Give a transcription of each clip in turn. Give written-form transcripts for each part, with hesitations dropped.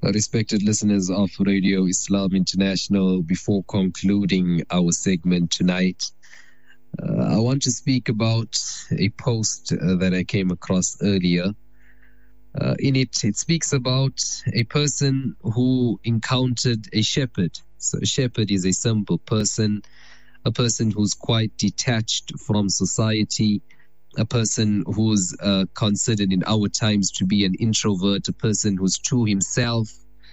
Respected listeners of Radio Islam International, before concluding our segment tonight, I want to speak about a post that I came across earlier. In it speaks about a person who encountered a shepherd. So a shepherd is a simple person, a person who's quite detached from society, a person who's considered in our times to be an introvert, a person who's true himself.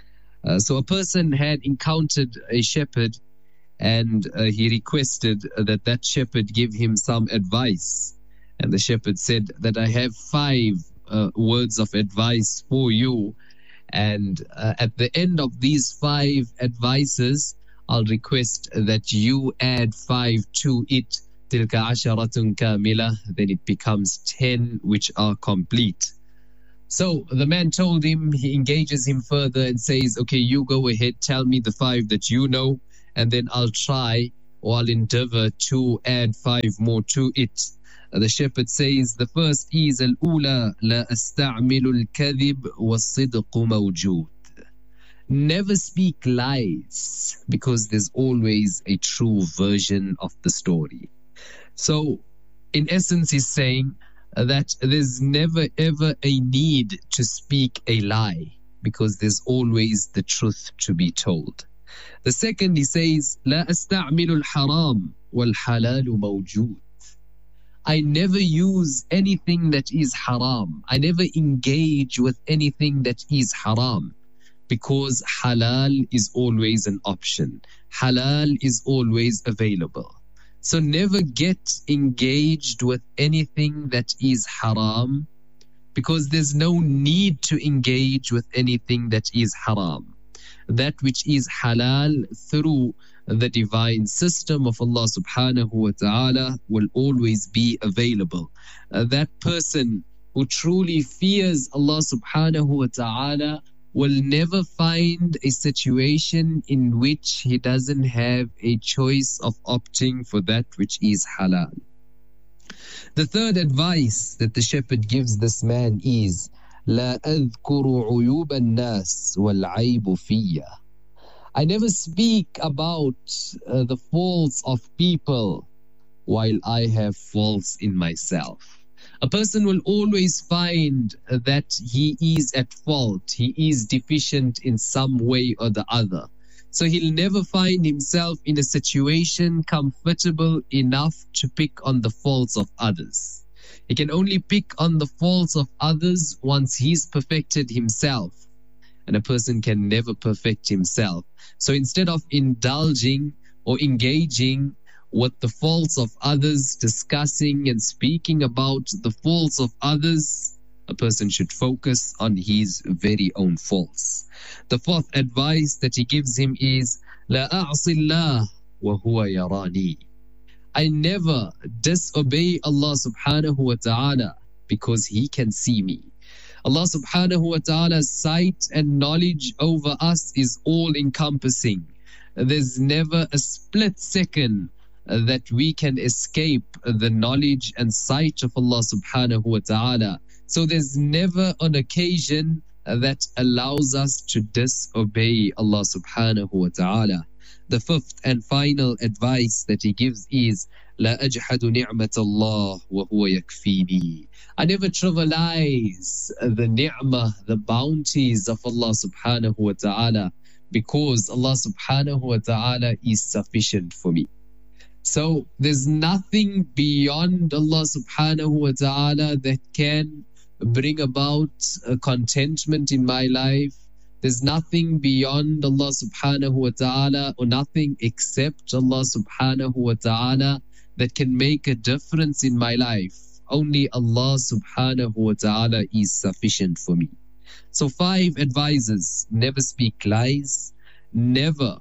So a person had encountered a shepherd, and he requested that that shepherd give him some advice. And the shepherd said that I have 5 words of advice for you, and at the end of these 5 advices, I'll request that you add 5 to it. Tilka asharatun kamila, then it becomes 10 which are complete. So the man told him, he engages him further and says, okay, you go ahead, tell me the 5 that you know, and then I'll try or I'll endeavor to add 5 more to it. The shepherd says, the first is al-ula la asta'milu al-kadhib was-sidqu mawjood. Never speak lies, because there's always a true version of the story. So in essence, he's saying that there's never ever a need to speak a lie, because there's always the truth to be told. The second, he says, la asta'milu al-haram wal-halalu mawjood. I never use anything that is haram. I never engage with anything that is haram, because halal is always an option. Halal is always available. So never get engaged with anything that is haram, because there's no need to engage with anything that is haram. That which is halal through the divine system of Allah subhanahu wa ta'ala will always be available. That person who truly fears Allah subhanahu wa ta'ala will never find a situation in which he doesn't have a choice of opting for that which is halal. The third advice that the shepherd gives this man is لا أذكر عيوب الناس والعيب فيا. I never speak about the faults of people while I have faults in myself. A person will always find that he is at fault, he is deficient in some way or the other. So he'll never find himself in a situation comfortable enough to pick on the faults of others. He can only pick on the faults of others once he's perfected himself. And a person can never perfect himself. So instead of indulging or engaging with the faults of others, discussing and speaking about the faults of others, a person should focus on his very own faults. The fourth advice that he gives him is لا أعصي الله وهو يراني. I never disobey Allah subhanahu wa ta'ala because he can see me. Allah subhanahu wa ta'ala's sight and knowledge over us is all encompassing. There's never a split second that we can escape the knowledge and sight of Allah subhanahu wa ta'ala. So there's never an occasion that allows us to disobey Allah subhanahu wa ta'ala. The fifth and final advice that he gives is لا أجحد نعمة الله وهو يكفيني. I never trivialize the ni'mah, the bounties of Allah subhanahu wa ta'ala, because Allah subhanahu wa ta'ala is sufficient for me. So there's nothing beyond Allah subhanahu wa ta'ala that can bring about a contentment in my life. There's nothing beyond Allah subhanahu wa ta'ala, or nothing except Allah subhanahu wa ta'ala that can make a difference in my life. Only Allah subhanahu wa ta'ala is sufficient for me. So 5 advices: never speak lies, never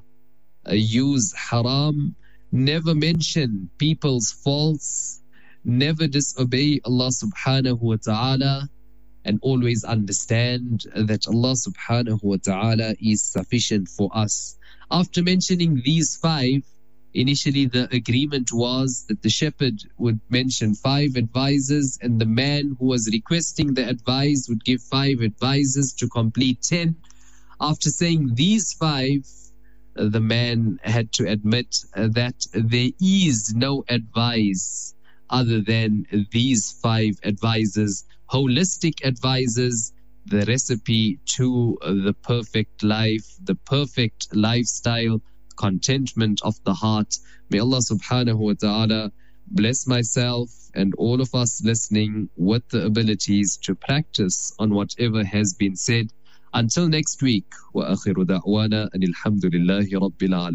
use haram, never mention people's faults, never disobey Allah subhanahu wa ta'ala, and always understand that Allah subhanahu wa ta'ala is sufficient for us. After mentioning these 5, initially the agreement was that the shepherd would mention 5 advisors, and the man who was requesting the advice would give 5 advisors to complete 10. After saying these 5, the man had to admit that there is no advice other than these 5 advisors, holistic advisors, the recipe to the perfect life, the perfect lifestyle, contentment of the heart. May Allah subhanahu wa ta'ala bless myself and all of us listening with the abilities to practice on whatever has been said. Until next week, wa akhiru da'wana anil hamdulillahi rabbil alamin.